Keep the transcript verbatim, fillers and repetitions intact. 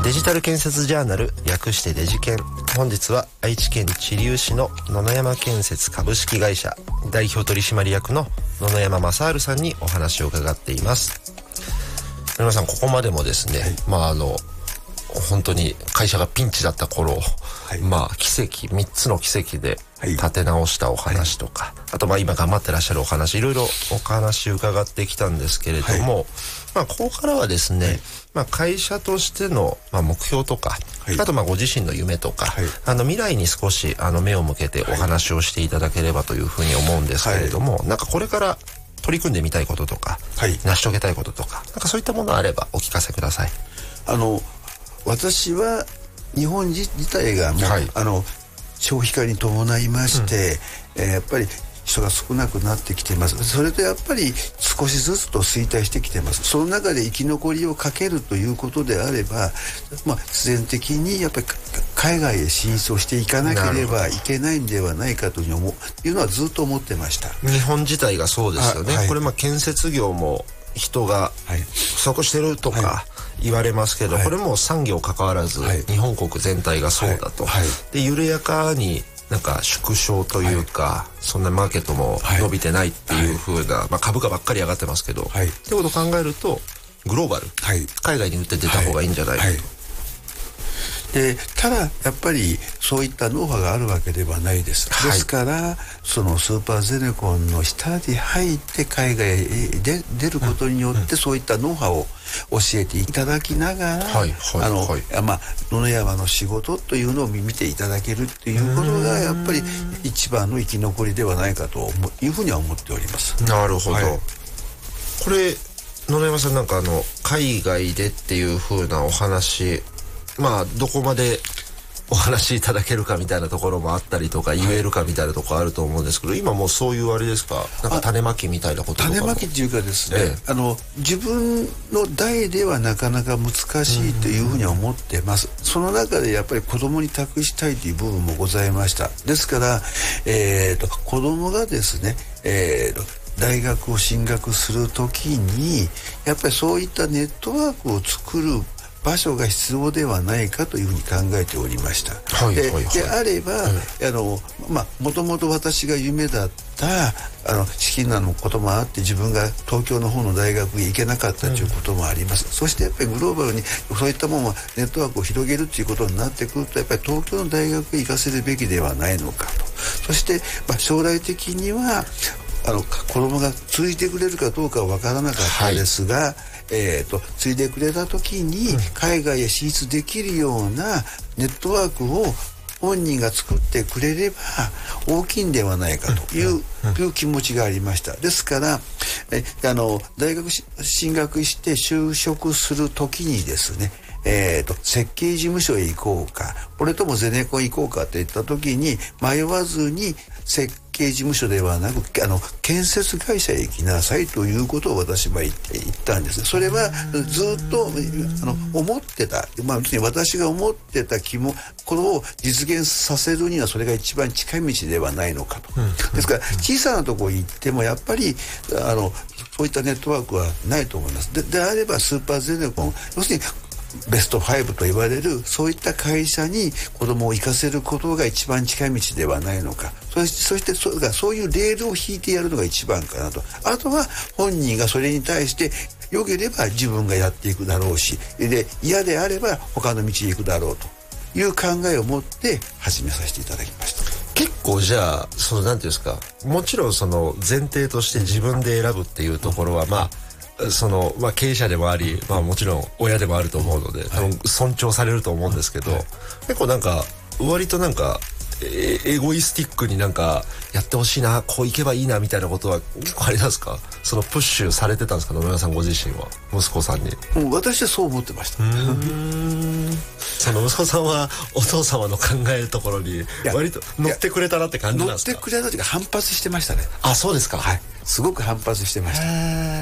デジタル建設ジャーナル、略してデジケン。本日は愛知県知立市の野々山建設株式会社代表取締役の野々山正治さんにお話を伺っています。野々山さん、ここまでもですね、はい、まああの本当に会社がピンチだった頃、はい、まあ奇跡みっつの奇跡で立て直したお話とか、はい、あとまあ今頑張ってらっしゃるお話、いろいろお話伺ってきたんですけれども、はい、まあここからはですね、はい、まあ会社としてのまあ目標とか、はい、あとまあご自身の夢とか、はい、あの未来に少しあの目を向けてお話をしていただければというふうに思うんですけれども、はい、なんかこれから取り組んでみたいこととか、はい、成し遂げたいこととか、なんかそういったものあればお聞かせください。 あの私は日本自体がもう、はい、あの消費化に伴いまして、うん、えー、やっぱり人が少なくなってきています。それとやっぱり少しずつと衰退してきています。その中で生き残りをかけるということであれば、まあ、必然的にやっぱり海外へ進出をしていかなければいけないんではないかというふうに思ういうのはずっと思ってました。 日本自体がそうですよね。はい、これまあ建設業も人が不足してるとか、はい、言われますけど、はい、これも産業関わらず、はい、日本国全体がそうだと、はいはい、で緩やかになんか縮小というか、はい、そんなマーケットも伸びてないっていう風な、はい、まあ、株価ばっかり上がってますけど、はい、ってことを考えるとグローバル、はい、海外に売って出た方がいいんじゃないかと、はいはい。 でただやっぱりそういったノウハウがあるわけではないです、はい、ですからそのスーパーゼネコンの下に入って海外へ出ることによって、うん、そういったノウハウを教えていただきながら、はいはい、あの、はい、まあ、野々山の仕事というのを見ていただけるということがやっぱり一番の生き残りではないかというふうには思っております。 なるほど、はい、これ野々山さん、なんかあの海外でっていうふうなお話、まあどこまでお話しいただけるかみたいなところもあったりとか、言えるかみたいなところあると思うんですけど、今もうそういうあれですか、なんか種まきみたいなこととかも。 種まきっていうかですね、ええ、あの自分の代ではなかなか難しいというふうには思ってます。その中でやっぱり子供に託したいという部分もございました。ですから、えーと、子供がですね、えーと大学を進学するときにやっぱりそういったネットワークを作る場所が必要ではないかというふうに考えておりました。はいはいはい、で, であれば、はい、あのまあもともと私が夢だったあの資金難のこともあって自分が東京の方の大学へ行けなかったということもあります、うん、そしてやっぱりグローバルにそういったものをネットワークを広げるということになってくるとやっぱり東京の大学へ行かせるべきではないのかと。そして、まあ、将来的にはあの子供が継いでくれるかどうかは分からなかったですが、はい、えーと、継いでくれた時に海外へ進出できるようなネットワークを本人が作ってくれれば大きいんではないかという、いう気持ちがありました。ですからえあの大学進学して就職する時にですね、えーと、設計事務所へ行こうか、これともゼネコン行こうかといった時に迷わずに設計事務所ではなくあの建設会社へ行きなさいということを私は言って言ったんです。それはずっとあの思ってた、まあ、私が思ってた気もこれを実現させるにはそれが一番近い道ではないのかと、うん、ですから小さなところに行ってもやっぱりあのそういったネットワークはないと思います。 で, であればスーパーゼネコン、要するにベストファイブと言われるそういった会社に子供を行かせることが一番近い道ではないのか。そして、そしてそがそういうレールを引いてやるのが一番かなと。あとは本人がそれに対して良ければ自分がやっていくだろうし、で嫌であれば他の道へ行くだろうという考えを持って始めさせていただきました。 結構じゃあそのなんていうんですか、もちろんその前提として自分で選ぶっていうところはまあそのまあ、経営者でもあり、まあ、もちろん親でもあると思うので、多分尊重されると思うんですけど、はい、結構なんか割となんかエゴイスティックになんかやってほしいな、こういけばいいなみたいなことは結構ありなんですか？そのプッシュされてたんですか、野々山さんご自身は息子さんに。 もう私はそう思ってました。うーんその息子さんはお父様の考えるところに割と乗ってくれたなって感じなんですか？ 乗ってくれたというか反発してましたね。 あ、そうですか。 はい、すごく反発してました。